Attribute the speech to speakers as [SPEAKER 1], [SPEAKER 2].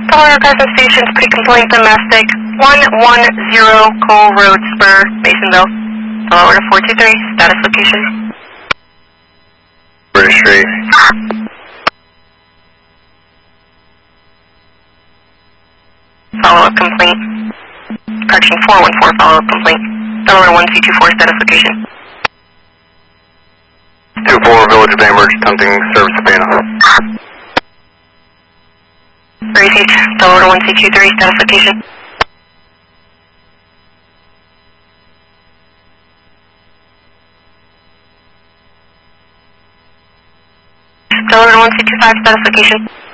[SPEAKER 1] Delaware Crescent Station, pre-complaint domestic, 110 Cole Road, Spur, Masonville. Delaware 423, status location.
[SPEAKER 2] British Street.
[SPEAKER 1] Follow-up complaint. Correction 414, follow-up complaint. Delaware 1C24, status location.
[SPEAKER 2] 24 Village of Bainbridge, attempting service subpoena.
[SPEAKER 1] Received. Delaware 1C23, status location. Delaware 1C25, status location.